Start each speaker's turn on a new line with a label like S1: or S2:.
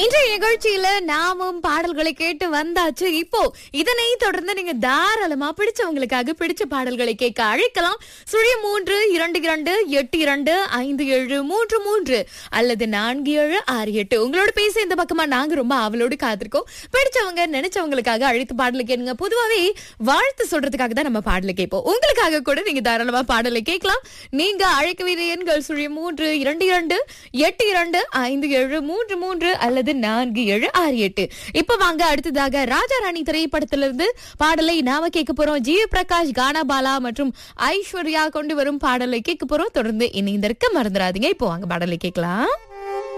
S1: இன்றைய நிகழ்ச்சியில நாமும் பாடல்களை கேட்டு வந்தாச்சு. இப்போ இதனை தொடர்ந்து நீங்க தாராளமா பிடிச்சவங்களுக்காக பிடிச்ச பாடல்களை கேட்க அழைக்கலாம். 0328257333 அல்லது 4768. உங்களோட பேச இந்த பக்கமா நாங்க ரொம்ப ஆவலோடு காத்திருக்கோம். பிடிச்சவங்க நினைச்சவங்களுக்காக அழைத்து பாடலை கேளுங்க. பொதுவாவே வாழ்த்து சொல்றதுக்காக தான் நம்ம பாடலை கேட்போம். உங்களுக்காக கூட நீங்க தாராளமா பாடலை கேட்கலாம். நீங்க அழைக்க வேண்டிய எண்கள் 0328257333 அல்லது 4768. இப்ப வாங்க அடுத்ததாக ராஜா ராணி திரைப்படத்திலிருந்து பாடலை நாம கேட்க போறோம். ஜி பிரகாஷ், கானா பாலா மற்றும் ஐஸ்வர்யா கொண்டு வரும் பாடலை கேட்க போறோம். தொடர்ந்து இணைந்திருக்க மறந்துடாதீங்க. இப்போ வாங்க பாடலை கேட்கலாம்.